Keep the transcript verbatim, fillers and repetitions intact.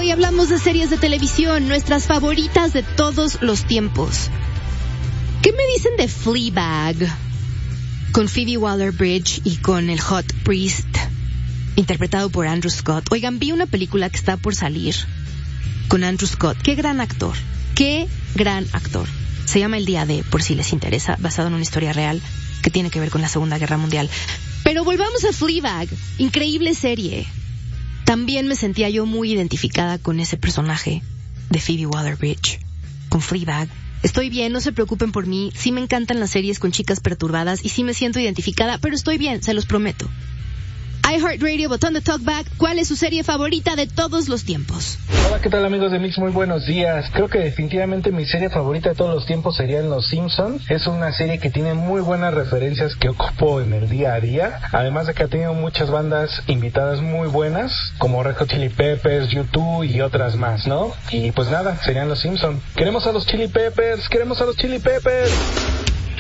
y hablamos de series de televisión, nuestras favoritas de todos los tiempos. ¿Qué me dicen de Fleabag? Con Phoebe Waller-Bridge y con el Hot Priest, interpretado por Andrew Scott. Oigan, vi una película que está por salir con Andrew Scott. Qué gran actor, qué gran actor. Se llama El Día D, por si les interesa, basado en una historia real que tiene que ver con la Segunda Guerra Mundial. Pero volvamos a Fleabag, increíble serie. También me sentía yo muy identificada con ese personaje de Phoebe Waller-Bridge, con Fleabag. Estoy bien, no se preocupen por mí. Sí me encantan las series con chicas perturbadas y sí me siento identificada, pero estoy bien, se los prometo. iHeartRadio, botón de Talkback, ¿cuál es su serie favorita de todos los tiempos? Hola, ¿qué tal amigos de Mix? Muy buenos días. Creo que definitivamente mi serie favorita de todos los tiempos serían Los Simpson. Es una serie que tiene muy buenas referencias que ocupo en el día a día. Además de que ha tenido muchas bandas invitadas muy buenas, como Red Hot Chili Peppers, U dos y otras más, ¿no? Y pues nada, serían Los Simpson. Queremos a los Chili Peppers, queremos a los Chili Peppers.